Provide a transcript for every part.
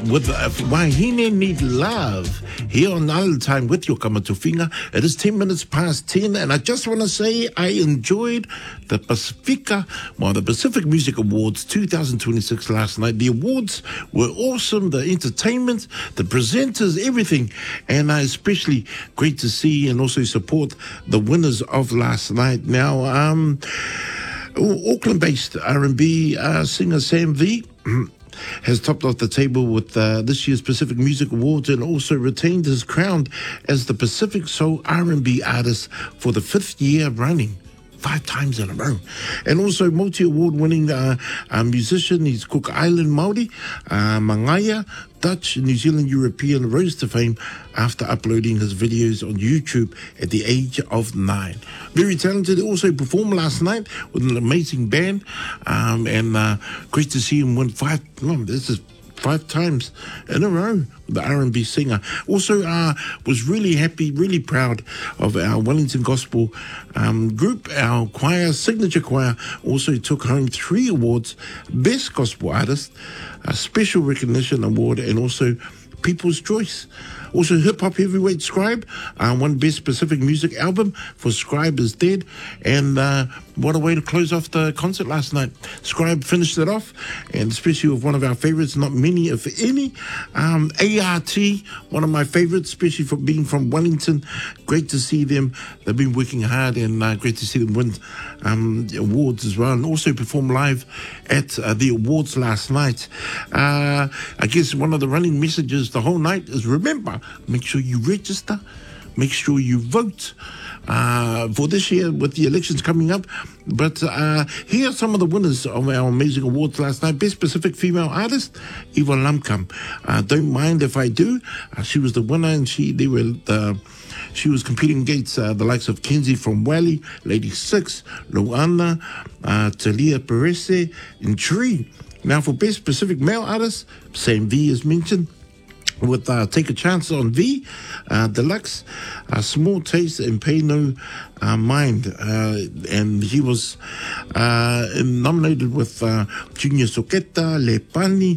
with Wahine Need Love here on Island Time with your Kamatufinga. It is 10 minutes past 10, and I just want to say I enjoyed the Pacific Music Awards 2026 last night. The awards were awesome, the entertainment, the presenters, everything, and especially great to see and also support the winners of last night. Now, Auckland-based R&B singer Sam V has topped off the table with this year's Pacific Music Awards and also retained his crown as the Pacific Soul R&B artist for the 5th year running. 5 times in a row. And also multi-award winning musician, he's Cook Island Māori, Mangaya, Dutch, New Zealand, European, rose to fame after uploading his videos on YouTube at the age of 9. Very talented. He also performed last night with an amazing band, and great to see him win 5 times in a row, the R&B singer. Also was really happy, really proud of our Wellington Gospel group. Our choir, Signature Choir, also took home 3 awards: Best Gospel Artist, a Special Recognition Award, and also People's Choice. Also, hip-hop heavyweight Scribe won Best Pacific Music Album for Scribe Is Dead. And what a way to close off the concert last night. Scribe finished it off, and especially with one of our favorites, not many, if any, ART, one of my favorites, especially for being from Wellington. Great to see them. They've been working hard, and great to see them win awards as well, and also perform live at the awards last night. I guess one of the running messages the whole night is, remember, make sure you register, make sure you vote for this year with the elections coming up. But here are some of the winners of our amazing awards last night. Best Pacific Female Artist, Eva Lamkam. Don't Mind If I Do. She was the winner, and she was competing against the likes of Kenzie from Wally, Lady Six, Luana, Talia Perese, and Tree. Now for Best Pacific Male Artist, Sam V is mentioned, with Take a Chance on V, Deluxe, Small Taste, and Pay No Mind. And he was nominated with Junior Soqueta, Lepani,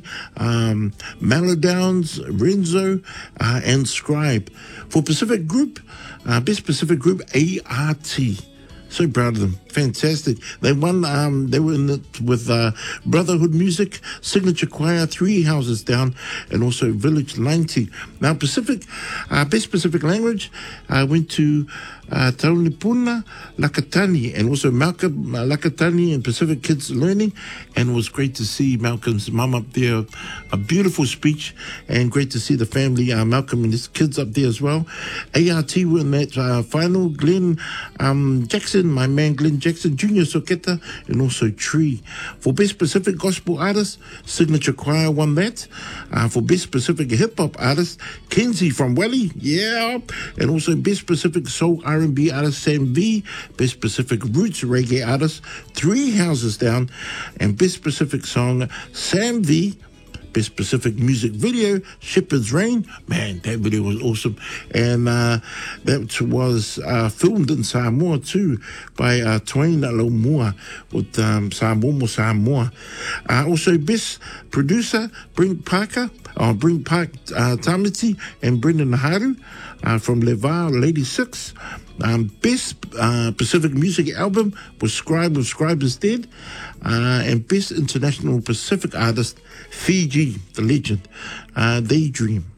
Melodowns, Renzo, and Scribe. For Pacific Group, Best Pacific Group, ART. So proud of them. Fantastic. They won, they were in it with Brotherhood Music, Signature Choir, 3 Houses Down, and also Village 90. Now, Best Pacific Language went to Taunipuna Lakatani, and also Malcolm Lakatani and Pacific Kids Learning. And it was great to see Malcolm's mum up there. A beautiful speech, and great to see the family, Malcolm and his kids up there as well. ART were in that final. Glenn Jackson, my man Glenn Jackson, Junior Soqueta, and also Tree. For Best Pacific Gospel Artist, Signature Choir won that. For Best Pacific Hip Hop Artist, Kenzie from Welly, yeah. And also Best Pacific Soul R&B Artist, Sam V. Best Pacific Roots Reggae Artist, 3 Houses Down. And Best Pacific Song, Sam V. Best Pacific Music Video, Shepherd's Rain. Man, that video was awesome. And that was filmed in Samoa too by Twain Alomua with Samoa. Also, Best Producer, Brink Park Tamiti and Brendan Haru from Levar, Lady Six. Best Pacific Music Album was Scribe Is Dead. And Best International Pacific Artist, Fiji, the legend, Daydream.